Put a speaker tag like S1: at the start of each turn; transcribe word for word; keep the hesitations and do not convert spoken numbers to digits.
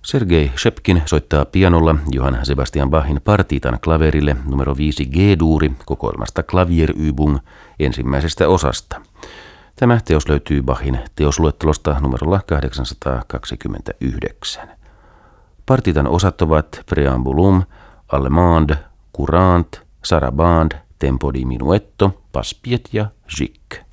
S1: Sergei Shepkin soittaa pianolla Johann Sebastian Bachin partiitan klaverille numero viisi G-duuri kokoelmasta Klavierübung ensimmäisestä osasta. Tämä teos löytyy Bachin teosluettelosta numerolla kahdeksansataakaksikymmentäyhdeksän. Partiitan osat ovat Preambulum, Allemande, Courant, Sarabande, Tempo di Minuetto, Paspiet ja Gic.